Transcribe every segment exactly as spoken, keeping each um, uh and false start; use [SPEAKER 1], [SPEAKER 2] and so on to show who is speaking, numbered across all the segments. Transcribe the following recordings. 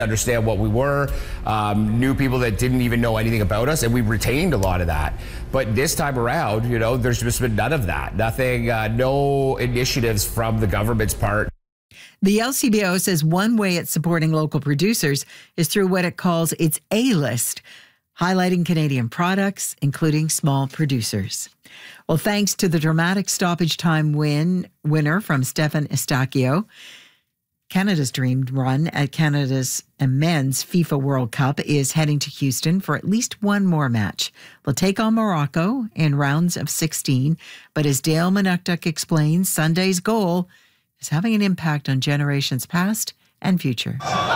[SPEAKER 1] understand what we were, um, knew people that didn't even know anything about us, and we retained a lot of that. But this time around, you know, there's just been none of that. Nothing, uh, no initiatives from the government's part.
[SPEAKER 2] The L C B O says one way it's supporting local producers is through what it calls its A-list, highlighting Canadian products, including small producers. Well, thanks to the dramatic stoppage time win winner from Stefan Estacio, Canada's dream run at Canada's men's FIFA World Cup is heading to Houston for at least one more match. They'll take on Morocco in rounds of sixteen, but as Dale Manuktuk explains, Sunday's goal is having an impact on generations past and future.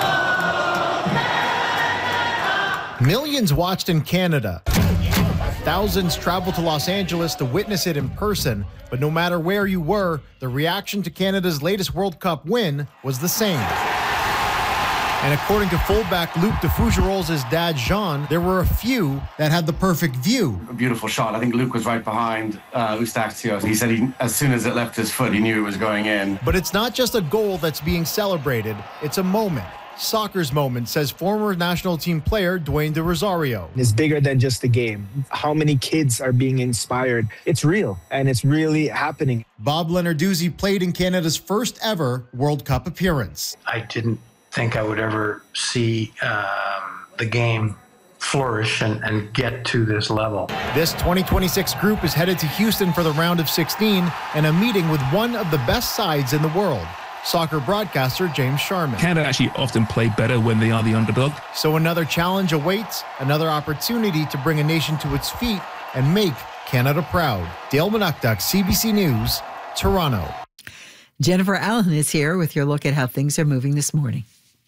[SPEAKER 3] Millions watched in Canada. Thousands traveled to Los Angeles to witness it in person, but no matter where you were, the reaction to Canada's latest World Cup win was the same. And according to fullback Luc de Fougerolles' dad, Jean, there were a few that had the perfect view.
[SPEAKER 4] A beautiful shot. I think Luc was right behind uh, Eustaquio. He said he, as soon as it left his foot, he knew it was going in.
[SPEAKER 3] But it's not just a goal that's being celebrated, it's a moment. Soccer's moment, says former national team player Dwayne De Rosario.
[SPEAKER 5] It's bigger than just a game. How many kids are being inspired? It's real, and it's really happening.
[SPEAKER 3] Bob Lenarduzzi played in Canada's first ever World Cup appearance.
[SPEAKER 6] I didn't think I would ever see um, the game flourish and, and get to this level.
[SPEAKER 3] This twenty twenty-six group is headed to Houston for the round of sixteen and a meeting with one of the best sides in the world. Soccer broadcaster James Sharman.
[SPEAKER 7] Canada actually often play better when they are the underdog.
[SPEAKER 3] So another challenge awaits, another opportunity to bring a nation to its feet and make Canada proud. Dale Manuktuk, C B C News, Toronto.
[SPEAKER 2] Jennifer Allen is here with your look at how things are moving this morning.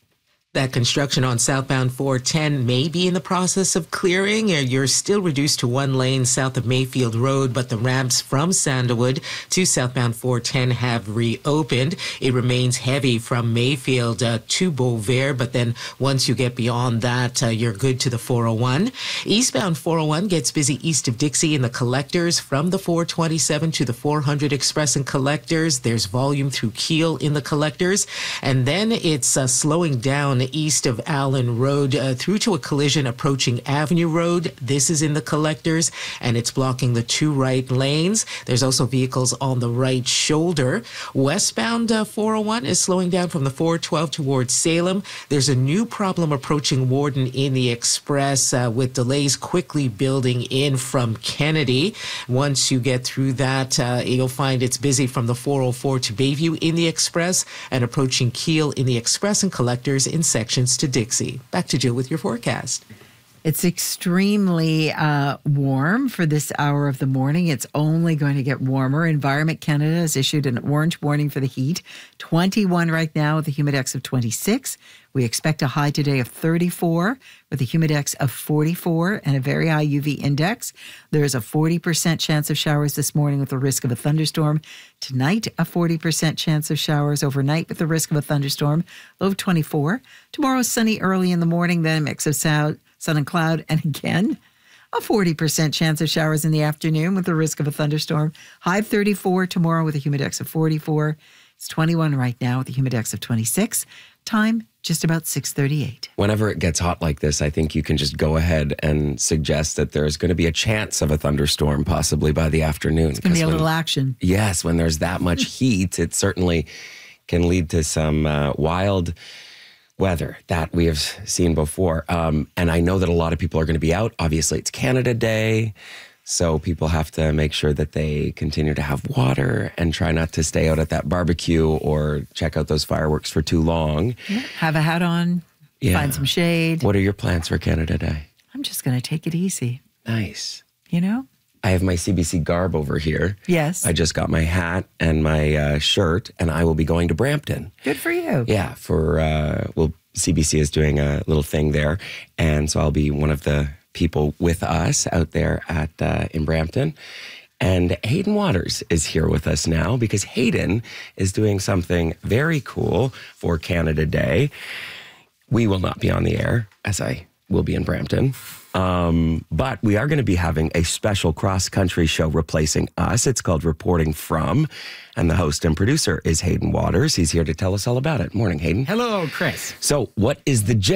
[SPEAKER 8] That construction on southbound four ten may be in the process of clearing. You're still reduced to one lane south of Mayfield Road, but the ramps from Sandalwood to southbound four ten have reopened. It remains heavy from Mayfield uh, to Beauvais, but then once you get beyond that, uh, you're good to the four oh one. Eastbound four oh one gets busy east of Dixie in the collectors from the four twenty-seven to the four hundred Express and collectors. There's volume through Keele in the collectors, and then it's uh, slowing down east of Allen Road uh, through to a collision approaching Avenue Road. This is in the collectors, and it's blocking the two right lanes. There's also vehicles on the right shoulder. Westbound uh, four oh one is slowing down from the four twelve towards Salem. There's a new problem approaching Warden in the Express uh, with delays quickly building in from Kennedy. Once you get through that, uh, you'll find it's busy from the four oh four to Bayview in the Express and approaching Keele in the Express and collectors in sections to Dixie. Back to Jill with your forecast.
[SPEAKER 2] It's extremely uh, warm for this hour of the morning. It's only going to get warmer. Environment Canada has issued an orange warning for the heat. twenty-one right now with a humidex of twenty-six. We expect a high today of thirty-four with a humidex of forty-four and a very high U V index. There is a forty percent chance of showers this morning with the risk of a thunderstorm. Tonight, a forty percent chance of showers overnight with the risk of a thunderstorm. Low of twenty-four. Tomorrow, sunny early in the morning, then a mix of sun, sun and cloud. And again, a forty percent chance of showers in the afternoon with the risk of a thunderstorm. High of thirty-four tomorrow with a humidex of forty-four. It's twenty-one right now with a humidex of twenty-six. Time, just about six thirty-eight.
[SPEAKER 9] Whenever it gets hot like this, I think you can just go ahead and suggest that there's going to be a chance of a thunderstorm possibly by the afternoon.
[SPEAKER 2] It's going to be a
[SPEAKER 9] when,
[SPEAKER 2] little action.
[SPEAKER 9] Yes, when there's that much heat, it certainly can lead to some uh, wild weather that we have seen before. Um, and I know that a lot of people are going to be out. Obviously, it's Canada Day. So people have to make sure that they continue to have water and try not to stay out at that barbecue or check out those fireworks for too long.
[SPEAKER 2] Yeah. Have a hat on,
[SPEAKER 9] yeah.
[SPEAKER 2] Find some shade.
[SPEAKER 9] What are your plans for Canada Day?
[SPEAKER 2] I'm just going to take it easy.
[SPEAKER 9] Nice.
[SPEAKER 2] You know?
[SPEAKER 9] I have my C B C garb over here.
[SPEAKER 2] Yes.
[SPEAKER 9] I just got my hat and my uh, shirt, and I will be going to Brampton.
[SPEAKER 2] Good for you.
[SPEAKER 9] Yeah, for, uh, well, C B C is doing a little thing there, and so I'll be one of the people with us out there at uh, in Brampton. And Hayden Waters is here with us now because Hayden is doing something very cool for Canada Day. We will not be on the air, as I will be in Brampton. Um, but we are going to be having a special cross-country show replacing us. It's called Reporting From, and the host and producer is Hayden Waters. He's here to tell us all about it. Morning, Hayden.
[SPEAKER 10] Hello, Chris.
[SPEAKER 9] So what is the